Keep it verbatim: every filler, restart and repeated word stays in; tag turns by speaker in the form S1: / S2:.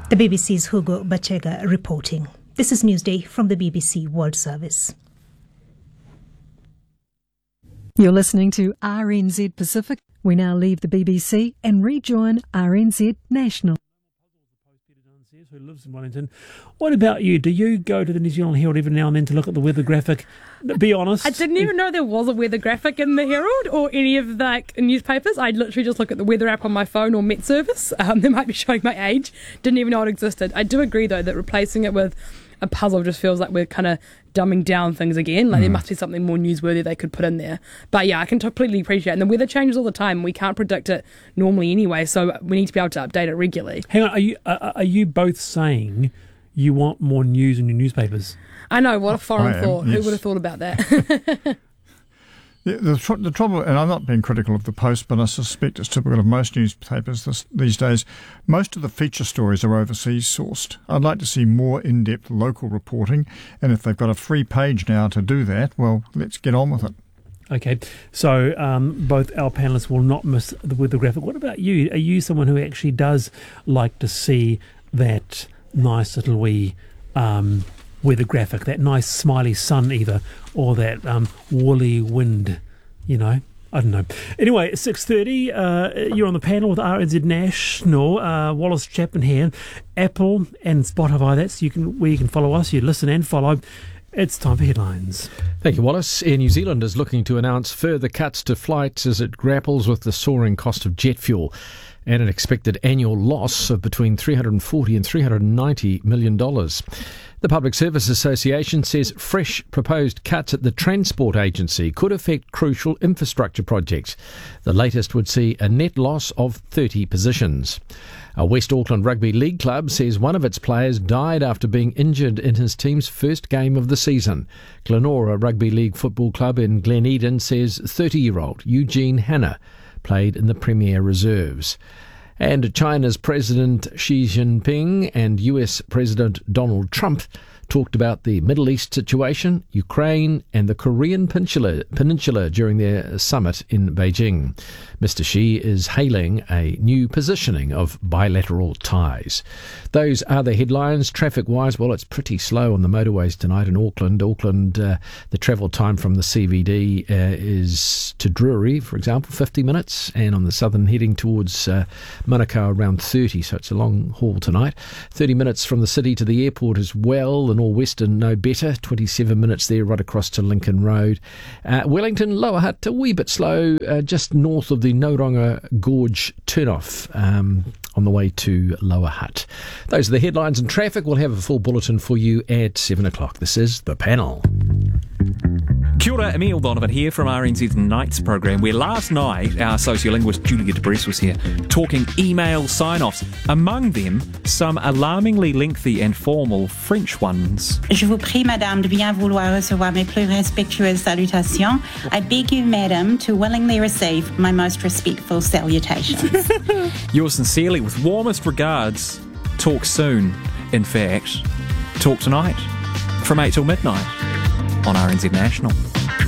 S1: The B B C's Hugo Bachega reporting. This is Newsday from the B B C World Service.
S2: You're listening to R N Z Pacific. We now leave the B B C and rejoin R N Z National.
S3: Who lives in Wellington. What about you? Do you go to the New Zealand Herald every now and then to look at the weather graphic? Be honest.
S4: I didn't even know there was a weather graphic in the Herald or any of the like, newspapers. I literally just look at the weather app on my phone or Met Service. Um, they might be showing my age. Didn't even know it existed. I do agree, though, that replacing it with a puzzle just feels like we're kind of dumbing down things again. Like mm. there must be something more newsworthy they could put in there. But yeah, I can completely appreciate it. And the weather changes all the time. We can't predict it normally anyway, so we need to be able to update it regularly.
S3: Hang on, are you uh, are you both saying you want more news in your newspapers?
S4: I know, what a foreign
S5: am,
S4: thought.
S5: yes.
S4: Who would have thought about that?
S5: Yeah, the, tr- the trouble, and I'm not being critical of the Post, but I suspect it's typical of most newspapers this, these days, most of the feature stories are overseas sourced. I'd like to see more in-depth local reporting, and if they've got a free page now to do that, well, let's get on with it.
S3: Okay, so um, both our panellists will not miss the weather graphic. What about you? Are you someone who actually does like to see that nice little wee um, weather graphic, that nice smiley sun either, or that um, woolly wind, you know? I don't know. Anyway, six thirty, uh, you're on the panel with R N Z National. Uh, Wallace Chapman here. Apple and Spotify, that's you can where you can follow us. You listen and follow. It's time for headlines.
S6: Thank you, Wallace. Air New Zealand is looking to announce further cuts to flights as it grapples with the soaring cost of jet fuel and an expected annual loss of between three hundred forty and three hundred ninety million dollars. The Public Service Association says fresh proposed cuts at the Transport Agency could affect crucial infrastructure projects. The latest would see a net loss of thirty positions. A West Auckland Rugby League club says one of its players died after being injured in his team's first game of the season. Glenora Rugby League Football Club in Gleneden says thirty-year-old Eugene Hanna played in the Premier Reserves. And China's President Xi Jinping and U S President Donald Trump talked about the Middle East situation, Ukraine and the Korean Peninsula, Peninsula during their summit in Beijing. Mister Xi is hailing a new positioning of bilateral ties. Those are the headlines. Traffic-wise, well, it's pretty slow on the motorways tonight in Auckland. Auckland, uh, the travel time from the C B D uh, is to Drury, for example, fifty minutes, and on the southern heading towards uh, Manukau around thirty, so it's a long haul tonight. thirty minutes from the city to the airport as well. The Northwestern no better, twenty-seven minutes there right across to Lincoln Road. Uh, Wellington, Lower Hutt, a wee bit slow, uh, just north of the Noronga Gorge turnoff um, on the way to Lower Hutt. Those are the headlines and traffic. We'll have a full bulletin for you at seven o'clock. This is The Panel.
S7: Kia ora, Emile Donovan here from R N Z's Nights program, where last night our sociolinguist Julia Debris was here talking email sign-offs. Among them, some alarmingly lengthy and formal French ones.
S8: Je vous prie, madame, de bien vouloir recevoir mes plus respectueuses salutations. I beg you, madam, to willingly receive my most respectful salutations.
S7: Yours sincerely, with warmest regards. Talk soon. In fact, talk tonight from eight till midnight on R N Z National.